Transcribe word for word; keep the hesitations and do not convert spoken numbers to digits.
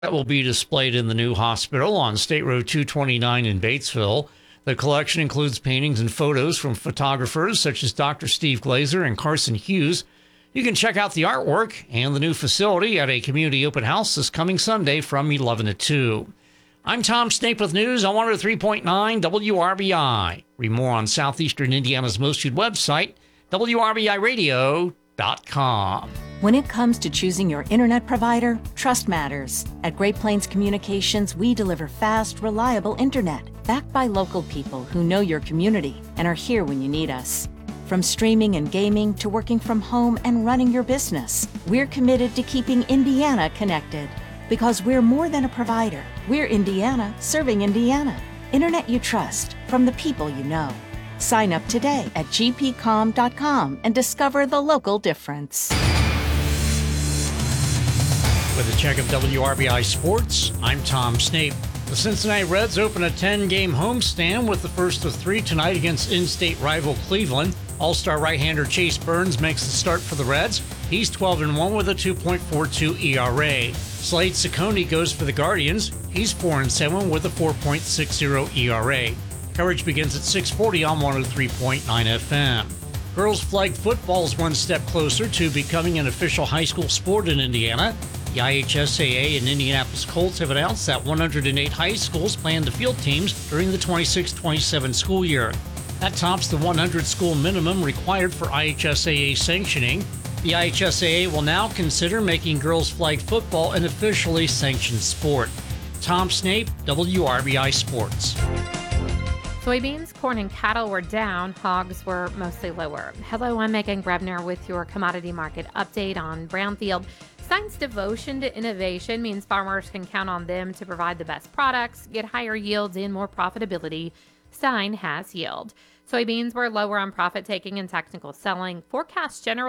That will be displayed in the new hospital on State Road two twenty-nine in Batesville. The collection includes paintings and photos from photographers such as Doctor Steve Glazer and Carson Hughes. You can check out the artwork and the new facility at a community open house this coming Sunday from eleven to two. I'm Tom Snape with news on one oh three point nine W R B I. Read more on Southeastern Indiana's most used website, W R B I radio dot com. When it comes to choosing your internet provider, trust matters. At Great Plains Communications, we deliver fast, reliable internet, backed by local people who know your community and are here when you need us. From streaming and gaming to working from home and running your business, we're committed to keeping Indiana connected. Because we're more than a provider. We're Indiana serving Indiana. Internet you trust from the people you know. Sign up today at g p com dot com and discover the local difference. With a check of W R B I Sports, I'm Tom Snape. The Cincinnati Reds open a ten-game homestand with the first of three tonight against in-state rival Cleveland. All-star right-hander Chase Burns makes the start for the Reds. He's twelve and one with a two point four two E R A. Slade Ciccone goes for the Guardians. He's four and seven with a four point six oh E R A. Coverage begins at six forty on one oh three point nine F M. Girls flag football is one step closer to becoming an official high school sport in Indiana. The I H S A A and Indianapolis Colts have announced that one hundred eight high schools plan to field teams during the twenty-six twenty-seven school year. That tops the one hundred school minimum required for I H S A A sanctioning. The I H S A A will now consider making girls flag football an officially sanctioned sport. Tom Snape, W R B I Sports. Soybeans, corn, and cattle were down. Hogs were mostly lower. Hello, I'm Megan Grebner with your commodity market update on Brownfield. Stein's devotion to innovation means farmers can count on them to provide the best products, get higher yields, and more profitability. Stein has yield. Soybeans were lower on profit taking and technical selling. Forecasts generally